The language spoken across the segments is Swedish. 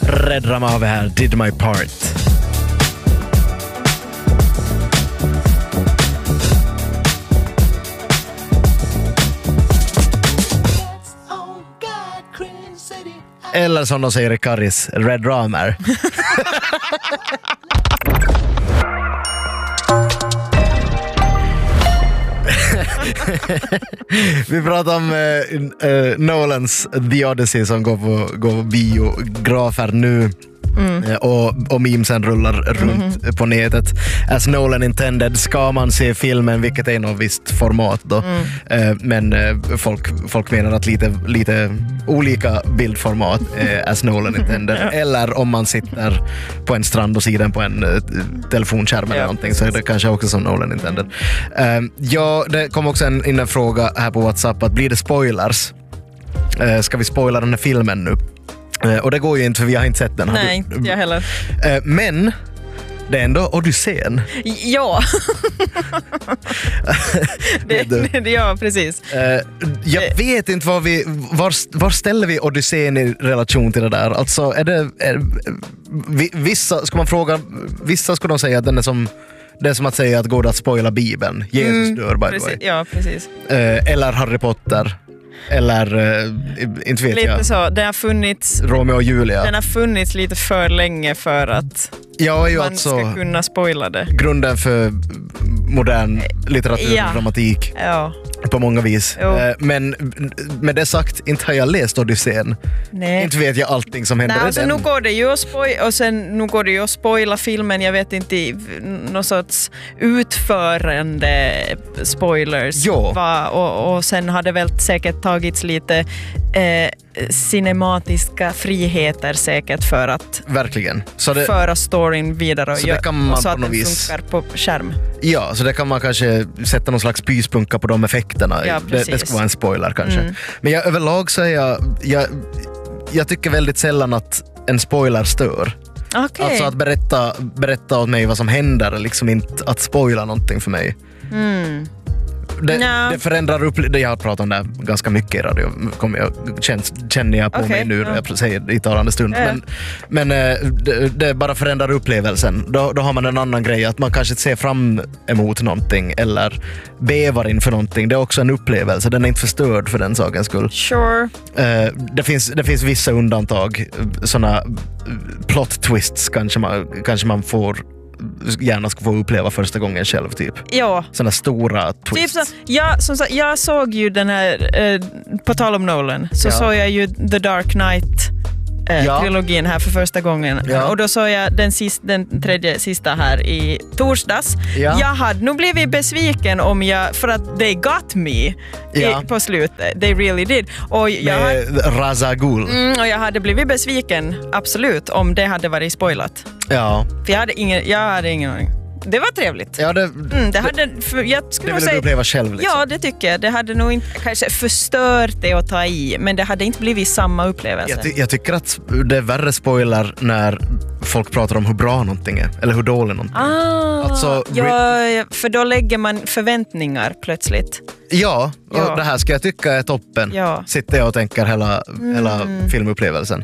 Red Ramave här, Did My Part. Eller som de säger i Karis, Red Ramer. Vi pratar om Nolans The Odyssey som går på biografer nu. Och memesen rullar runt på nätet. As Nolan intended, ska man se filmen, vilket är något visst format då. Men folk menar att lite olika bildformat as Nolan intended. Eller om man sitter på en strand och ser den på en telefonskärm eller någonting, så är det kanske också som Nolan intended. Det kom också in en fråga här på WhatsApp att blir det spoilers? Ska vi spoila den här filmen nu? Och det går ju inte, för vi har inte sett den. Nej, inte jag heller. Men det är ändå Odysseen. Ja. Ja, precis. Jag vet inte var ställer vi Odysseen i relation till det där. Alltså, vissa skulle de säga att den är som... Det är som att säga att går det att spoila Bibeln. Jesus dör, by the way. Ja, precis. Eller Harry Potter. Eller inte vet lite jag. Så, det har funnits Romeo och Julia. Den har funnits lite för länge för att man ska kunna spoila det. Grunden för modern litteratur och dramatik. Ja. På många vis. Men med det sagt, inte har jag läst Odysseen. Nej. Inte vet jag allting som händer. Nej, alltså, nu går det ju att spoila filmen. Jag vet inte, någon sorts utförande spoilers. Och sen har det väl säkert tagits lite cinematiska friheter säkert för att verkligen. föra storyn vidare och så att den funkar på skärm. Ja, så det kan man kanske sätta någon slags pyspunka på de effekterna. Ja, det ska vara en spoiler kanske. Men överlag så är jag tycker väldigt sällan att en spoiler stör. Okay. Alltså att berätta åt mig vad som händer, liksom inte att spoila någonting för mig. Det förändrar upp. Jag har pratat om det ganska mycket i radio. Känner jag på mig nu när jag säger det i talande stund. Men det bara förändrar upplevelsen. Då har man en annan grej. Att man kanske ser fram emot någonting eller bävar inför någonting. Det är också en upplevelse. Den är inte förstörd för den sakens skull. Sure. Det finns vissa undantag. Såna plot twists kanske man får gärna ska få uppleva första gången själv typ. Ja. Såna stora twists. Typ jag såg ju den här på tal om Nolan så såg jag ju The Dark Knight trilogin här för första gången. Och då såg jag den tredje sista här i torsdags. Jag hade nog blivit besviken för att they got me på slutet. They really did. Och Ra's al Ghul. Och jag hade blivit besviken, absolut, om det hade varit spoilat. Ja. För jag hade ingen aning. Det var trevligt. Ja, jag skulle vill du uppleva själv liksom. Ja, det tycker jag. Det hade nog inte kanske förstört det att ta i, men det hade inte blivit samma upplevelse. Jag tycker att det är värre spoiler när folk pratar om hur bra någonting är eller hur dålig någonting är. Alltså, för då lägger man förväntningar plötsligt. Ja, och det här ska jag tycka är toppen. Sitter jag och tänker hela filmupplevelsen.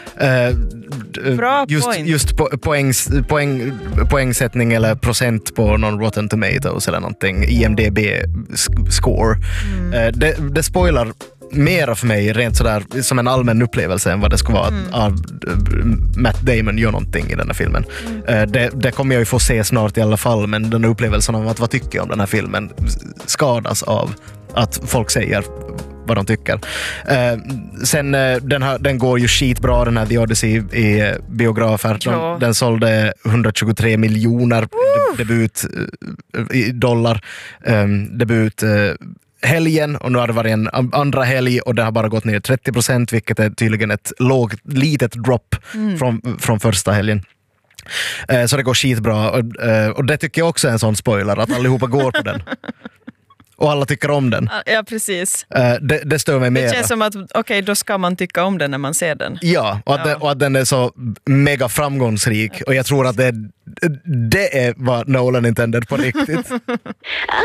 Bra point. Just poängsättning eller procent på någon Rotten Tomatoes eller någonting, IMDb-score. Det spoilar mera för mig rent sådär som en allmän upplevelse än vad det ska vara att Matt Damon gör någonting i den här filmen. Det kommer jag ju få se snart i alla fall, men den upplevelsen av att vad tycker jag om den här filmen skadas av att folk säger vad de tycker. Sen den går ju skitbra, den här The Odyssey i biografer. Den sålde 123 miljoner debut i dollar. Debut helgen, och nu har det varit en andra helg och det har bara gått ner 30%, vilket är tydligen ett litet drop från första helgen. Så det går skitbra och det tycker jag också är en sån spoiler, att allihopa går på den. Och alla tycker om den. Ja, precis. Det stör mig mer. Det känns som att då ska man tycka om den när man ser den. Ja, och att den är så mega framgångsrik. Och jag tror att det är vad Nolan intended på riktigt.